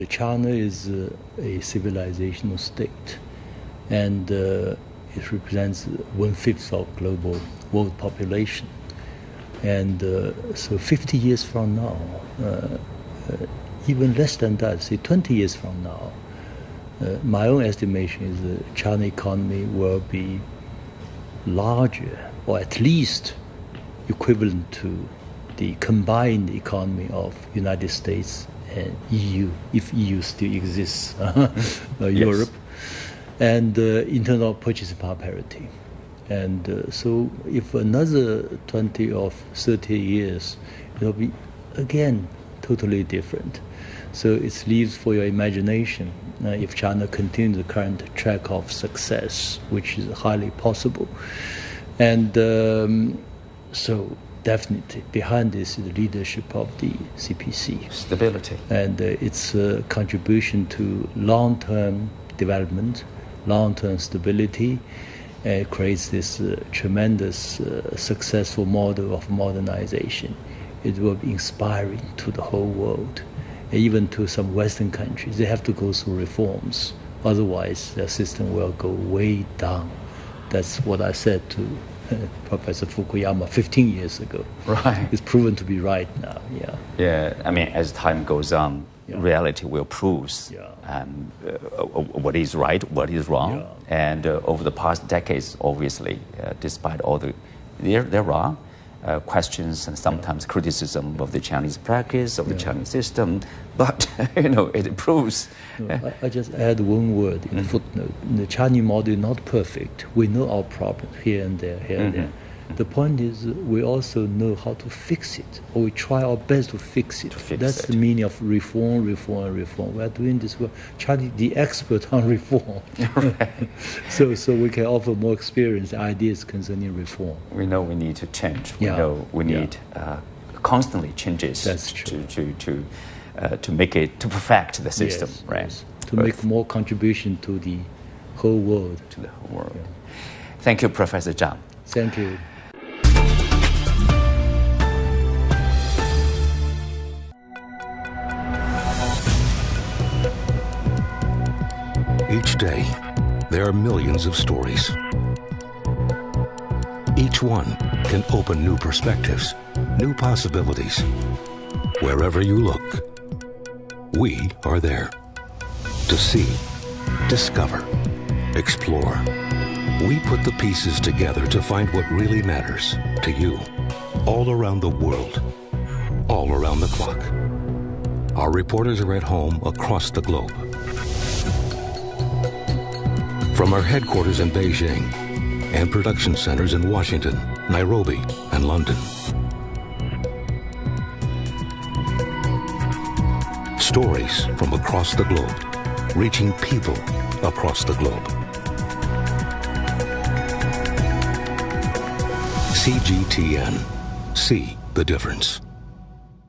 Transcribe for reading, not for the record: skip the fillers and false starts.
China is a civilizational state, and it represents 1/5 of global world population. And so 50 years from now, even less than that, say 20 years from now, my own estimation is the China economy will be larger, or at least equivalent to the combined economy of United States and EU, if EU still exists, Europe, and in terms of purchasing power parity. And so if another 20 or 30 years, it will be, again, totally different. So it leaves for your imagination if China continues the current track of success, which is highly possible. And so definitely behind this is the leadership of the CPC. Stability. And its contribution to long-term development, long-term stability, creates this tremendous successful model of modernization. It will be inspiring to the whole world, even to some Western countries. They have to go through reforms. Otherwise, their system will go way down. That's what I said to Professor Fukuyama 15 years ago. Right. It's proven to be right now, yeah. Yeah, I mean, as time goes on, reality will prove what is right, what is wrong. Yeah. And over the past decades, obviously, despite all there are questions and sometimes criticism of the Chinese practice, of the Chinese system, but, it proves. I just add one word in a footnote. The Chinese model is not perfect. We know our problems here and there, and there. The point is we also know how to fix it, or we try our best to fix it. That's the meaning of reform. We are doing this work. Chinese, the expert on reform. so we can offer more experienced ideas concerning reform. We know we need to change. We know we need constantly changes. That's true. To make it, to perfect the system, yes, right? Yes. To make more contribution to the whole world. To the whole world. Yeah. Thank you, Professor Zhang. Thank you. Each day, there are millions of stories. Each one can open new perspectives, new possibilities. Wherever you look, we are there to see, discover, explore. We put the pieces together to find what really matters to you, all around the world, all around the clock. Our reporters are at home across the globe. From our headquarters in Beijing and production centers in Washington, Nairobi, and London. Stories from across the globe, reaching people across the globe. CGTN. See the difference.